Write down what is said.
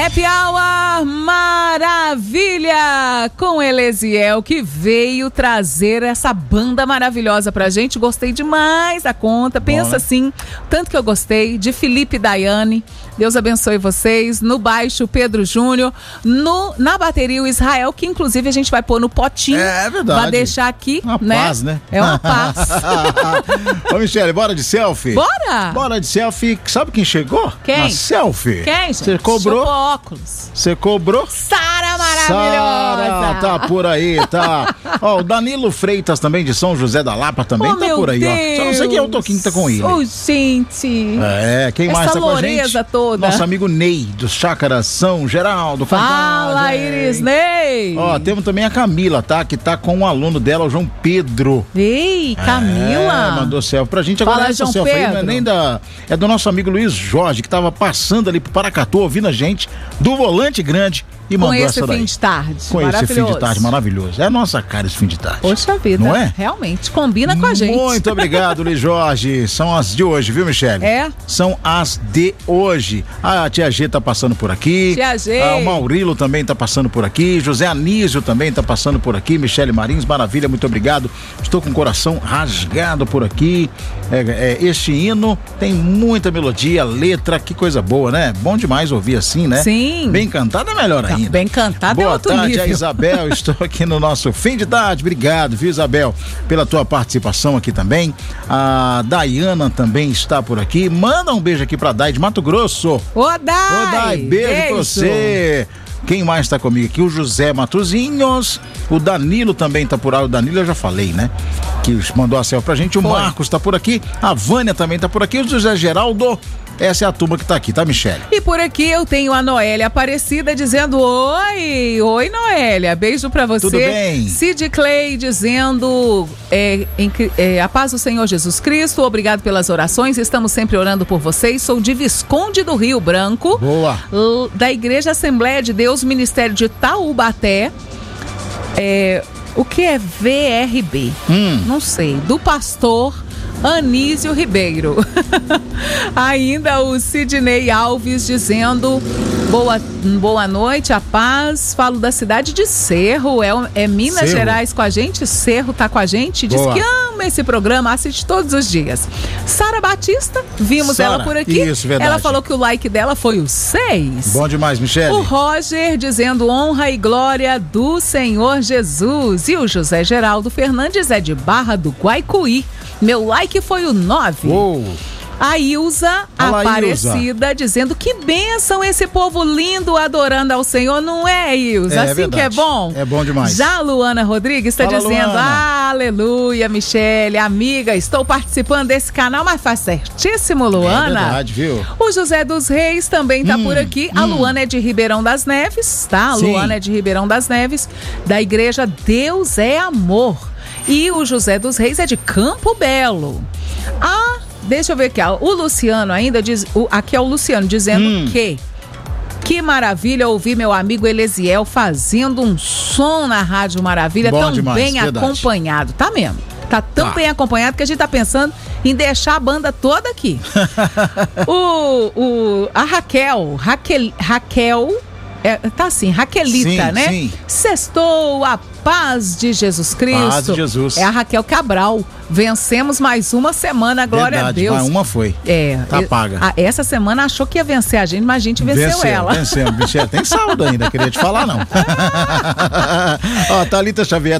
Happy Hour maravilha com Elesiel, que veio trazer essa banda maravilhosa pra gente. Gostei demais da conta. Pensa assim, tanto que eu gostei de Felipe e Daiane. Deus abençoe vocês. No baixo, Pedro Júnior. Na bateria, o Israel, que inclusive a gente vai pôr no potinho. É verdade. Vai deixar aqui, uma né? Paz, né? É uma paz. Ô, Michele, bora de selfie? Bora! Bora de selfie. Sabe quem chegou? Quem? Na selfie. Quem, gente? Você cobrou? Chupou óculos. Você cobrou? Sara maravilhosa. Sara, tá por aí, tá. Ó, o Danilo Freitas também, de São José da Lapa, também tá por aí, Deus. ó. Só não sei quem é o Toquinho que tá com ele. Oh, gente. É, quem mais essa tá com a gente? loureza toda. Nosso amigo Ney, do Chácara São Geraldo. Fala, Iris Ney. Ó, temos também a Camila, tá? Que tá com um aluno dela, o João Pedro. Ei, Camila. Mandou selfie pra gente. Agora Fala, essa João selfie aí Pedro. não é nem é do nosso amigo Luiz Jorge, que tava passando ali pro Paracatu, ouvindo a gente, do Volante Grande, e com mandou esse essa daí. fim de tarde. Com esse fim de tarde maravilhoso. É a nossa cara esse fim de tarde. Poxa vida, não é? Realmente, combina com a gente. Muito obrigado, Luiz Jorge. São as de hoje, viu, Michele? É? São as de hoje. A tia G tá passando por aqui. Tia G. O Maurilo também tá passando por aqui. José Anísio também tá passando por aqui. Michele Marins, maravilha, muito obrigado. Estou com o coração rasgado por aqui. Este hino tem muita melodia, letra, que coisa boa, né? Bom demais ouvir assim, né? Sim. Bem cantada é melhor ainda. Bem cantada Boa é outro tarde, nível. a Isabel. Estou aqui no nosso fim de tarde. Obrigado, viu, Isabel, pela tua participação aqui também. A Daiana também está por aqui. Manda um beijo aqui pra Dai de Mato Grosso. Ô, Dai. Ô, Dai, beijo pra você. Quem mais tá comigo aqui? O José Matozinhos. O Danilo também tá por aí. O Danilo eu já falei, né? Que mandou a selfie pra gente. O Marcos tá por aqui. A Vânia também tá por aqui. O José Geraldo. Essa é a turma que tá aqui, tá, Michele? E por aqui eu tenho a Noélia Aparecida dizendo oi. Oi, Noélia. Beijo pra você. Tudo bem? Cid Clay dizendo a paz do Senhor Jesus Cristo. Obrigado pelas orações. Estamos sempre orando por vocês. Sou de Visconde do Rio Branco. Boa. Da Igreja Assembleia de Deus, Ministério de Taubaté. O que é VRB? Não sei. Do pastor Anísio Ribeiro. Ainda o Sidney Alves dizendo boa noite, a paz. Falo da cidade de Cerro, é Minas Cerro. Gerais com a gente. Cerro tá com a gente, diz Boa. que ama esse programa, assiste todos os dias. Sara Batista, vimos Sara, ela por aqui. isso, verdade. Ela falou que o like dela foi o 6. Bom demais, Michele. O Roger dizendo honra e glória do Senhor Jesus. E o José Geraldo Fernandes é de Barra do Guaicuí. Meu like foi o 9. Uou. A Ilza Fala, Aparecida dizendo que bênção esse povo lindo adorando ao Senhor, não é, Ilza? Assim verdade. que é bom? É bom demais. Já a Luana Rodrigues está Fala, dizendo, Luana. aleluia, Michele, amiga, estou participando desse canal, mas faz certíssimo, Luana. É verdade, viu? O José dos Reis também tá por aqui. A Luana é de Ribeirão das Neves, tá? A Sim. Luana é de Ribeirão das Neves, da igreja Deus é Amor. E o José dos Reis é de Campo Belo. Deixa eu ver aqui, o Luciano ainda diz, aqui é o Luciano dizendo que maravilha ouvir meu amigo Elesiel fazendo um som na Rádio Maravilha, Bom tão demais, bem verdade. acompanhado, tá mesmo? Tá tão bem acompanhado que a gente tá pensando em deixar a banda toda aqui. A Raquel, tá assim, Raquelita, Sim, né? sim. Sextou, a paz de Jesus Cristo. Paz de Jesus. É a Raquel Cabral. Vencemos mais uma semana, glória Verdade, a Deus. mas uma foi. Tá paga. Essa semana achou que ia vencer a gente, mas a gente venceu ela. Vencemos. Michele, tem saldo ainda, queria te falar não. Ó, Thalita Xavier